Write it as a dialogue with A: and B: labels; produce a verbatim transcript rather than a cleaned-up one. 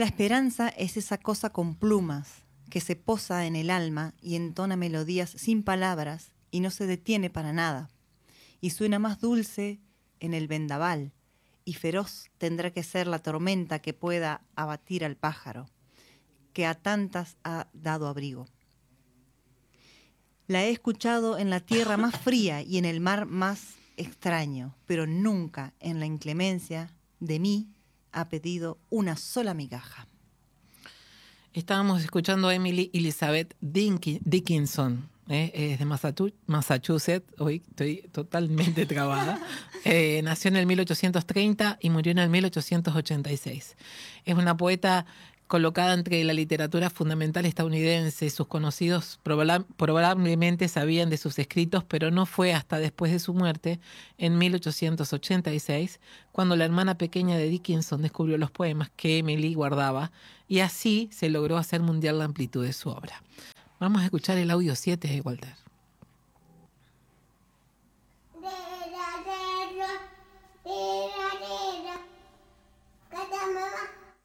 A: La esperanza es esa cosa con plumas que se posa en el alma y entona melodías sin palabras y no se detiene para nada. Y suena más dulce en el vendaval, y feroz tendrá que ser la tormenta que pueda abatir al pájaro, que a tantas ha dado abrigo. La he escuchado en la tierra más fría y en el mar más extraño, pero nunca en la inclemencia de mí ha pedido una sola migaja.
B: Estábamos escuchando a Emily Elizabeth Dickinson, ¿eh? Es de Massachusetts, hoy estoy totalmente trabada. Eh, nació en el mil ochocientos treinta y murió en el mil ochocientos ochenta y seis. Es una poeta colocada entre la literatura fundamental estadounidense. Sus conocidos proba- probablemente sabían de sus escritos, pero no fue hasta después de su muerte, en mil ochocientos ochenta y seis, cuando la hermana pequeña de Dickinson descubrió los poemas que Emily guardaba, y así se logró hacer mundial la amplitud de su obra. Vamos a escuchar el audio siete de Walter.